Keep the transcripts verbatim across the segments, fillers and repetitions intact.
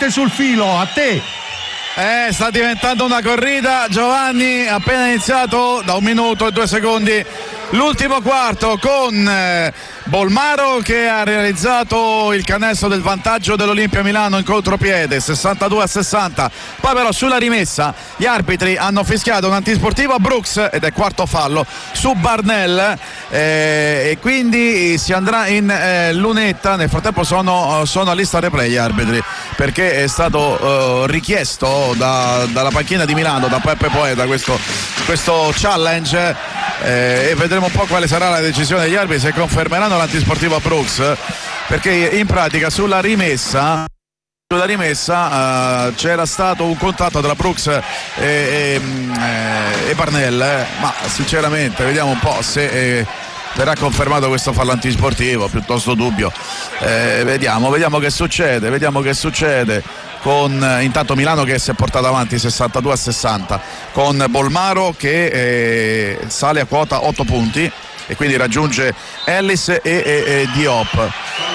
veramente sul filo. A te. Eh, sta diventando una corrida, Giovanni, appena iniziato da un minuto e due secondi l'ultimo quarto, con eh, Bolmaro che ha realizzato il canestro del vantaggio dell'Olimpia Milano in contropiede, sessantadue a sessanta. Poi però sulla rimessa gli arbitri hanno fischiato un antisportivo a Brooks ed è quarto fallo su Barnell, eh, e quindi si andrà in eh, lunetta. Nel frattempo sono, sono a lista replay gli arbitri, perché è stato eh, richiesto da, dalla panchina di Milano, da Peppe Poeta, questo, questo challenge, eh, e vedremo un po' quale sarà la decisione degli arbitri, se confermeranno l'antisportivo a Brooks, perché in pratica sulla rimessa sulla rimessa uh, c'era stato un contatto tra Brooks e, e, e Barnell, eh, ma sinceramente vediamo un po' se eh, verrà confermato questo fallo antisportivo, piuttosto dubbio. Eh, vediamo, vediamo che succede, vediamo che succede con eh, intanto Milano che si è portato avanti sessantadue a sessanta, con Bolmaro che eh, sale a quota otto punti e quindi raggiunge Ellis e, e, e Diop.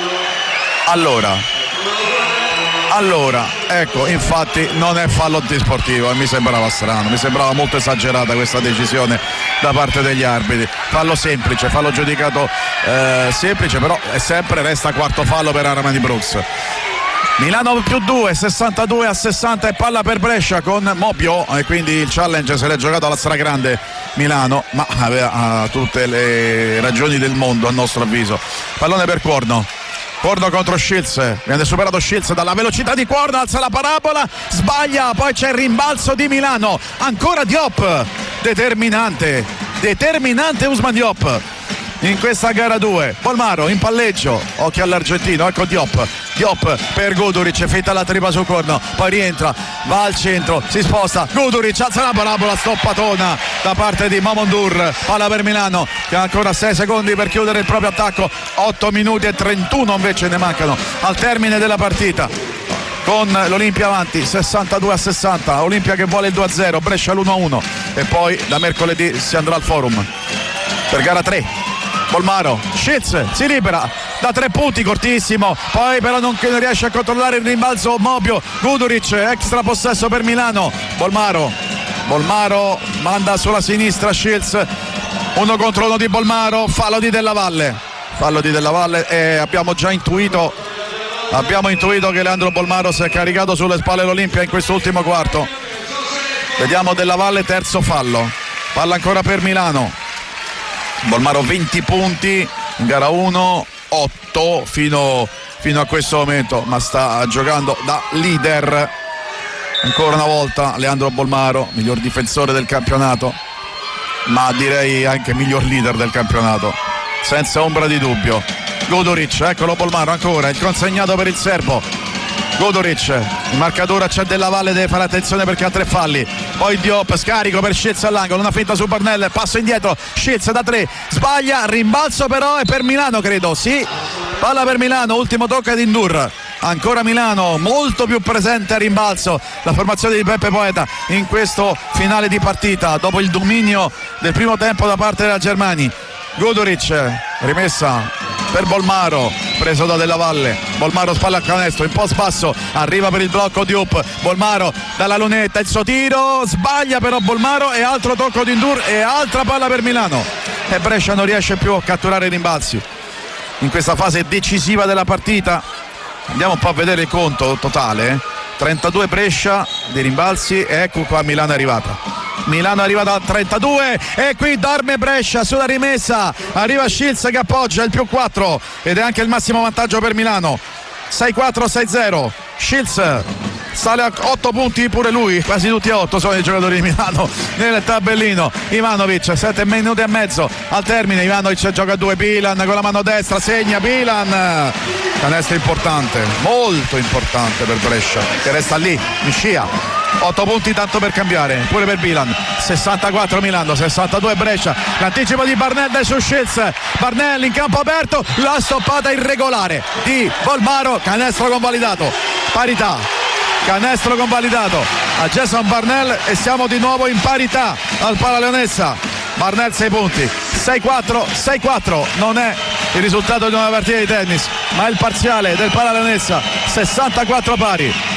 Allora Allora, ecco, infatti non è fallo antisportivo e mi sembrava strano, mi sembrava molto esagerata questa decisione da parte degli arbitri. Fallo semplice, fallo giudicato eh, semplice, però è sempre, resta quarto fallo per Armani Brooks. Milano più due, sessantadue a sessanta, e palla per Brescia con Mopio, e quindi il challenge se l'è giocato alla stragrande Milano, ma aveva uh, tutte le ragioni del mondo a nostro avviso. Pallone per Corno. Corno contro Shields, viene superato Shields dalla velocità di Corno, alza la parabola, sbaglia, poi c'è il rimbalzo di Milano, ancora Diop, determinante, determinante Ousmane Diop in questa gara due. Bolmaro in palleggio, occhio all'argentino, ecco Diop, Diop per Guduric, fitta la tripa su Corno, poi rientra, va al centro, si sposta, Guduric alza la parabola, stoppatona da parte di Mamondur, palla per Milano che ha ancora sei secondi per chiudere il proprio attacco, otto minuti e trentuno invece ne mancano al termine della partita, con l'Olimpia avanti sessantadue a sessanta, Olimpia che vuole il due a zero, Brescia l'uno a uno, e poi da mercoledì si andrà al Forum per gara tre. Bolmaro, Shields si libera da tre punti, cortissimo, poi però non riesce a controllare il rimbalzo Mopio, Guduric, extra possesso per Milano, Bolmaro, Bolmaro manda sulla sinistra Shields, uno contro uno di Bolmaro, fallo di Della Valle, fallo di Della Valle, e abbiamo già intuito, abbiamo intuito che Leandro Bolmaro si è caricato sulle spalle l'Olimpia in questo ultimo quarto. Vediamo Della Valle, terzo fallo, palla ancora per Milano. Bolmaro venti punti in gara uno, otto fino, fino a questo momento, ma sta giocando da leader ancora una volta Leandro Bolmaro, miglior difensore del campionato, ma direi anche miglior leader del campionato, senza ombra di dubbio. Guduric, eccolo Bolmaro ancora, il consegnato per il serbo. Guduric, in marcatura c'è Della Valle, deve fare attenzione perché ha tre falli, poi Diop, scarico per Shields all'angolo, una finta su Barnell, passo indietro, Shields da tre, sbaglia, rimbalzo però è per Milano credo, sì, palla per Milano, ultimo tocco di Indur, ancora Milano molto più presente a rimbalzo, la formazione di Peppe Poeta in questo finale di partita dopo il dominio del primo tempo da parte della Germani. Guduric, rimessa per Bolmaro, preso da Della Valle, Bolmaro spalla al canestro, in post basso, arriva per il blocco Diop, Bolmaro dalla lunetta, il suo tiro, sbaglia però Bolmaro, e altro tocco di Indur e altra palla per Milano, e Brescia non riesce più a catturare i rimbalzi in questa fase decisiva della partita. Andiamo un po' a vedere il conto totale, eh? trentadue Brescia dei rimbalzi, e ecco qua Milano è arrivata. Milano è arrivata a trentadue e qui dorme Brescia sulla rimessa, arriva Shields che appoggia il più quattro ed è anche il massimo vantaggio per Milano, sei quattro sei zero. Shields sale a otto punti pure lui, quasi tutti a otto sono i giocatori di Milano nel tabellino. Ivanovic, sette minuti e mezzo al termine, Ivanovic gioca a due, Bilan con la mano destra, segna Bilan, canestro importante, molto importante per Brescia che resta lì in scia. otto punti tanto per cambiare pure per Bilan, sessantaquattro Milano, sessantadue Brescia, l'anticipo di Barnell su Shields, Barnell in campo aperto, la stoppata irregolare di Bolmaro, canestro convalidato, parità, canestro convalidato a Jason Barnell e siamo di nuovo in parità al Pala Leonessa. Barnell sei punti, sei quattro sei quattro, non è il risultato di una partita di tennis ma è il parziale del Pala Leonessa, sessantaquattro pari.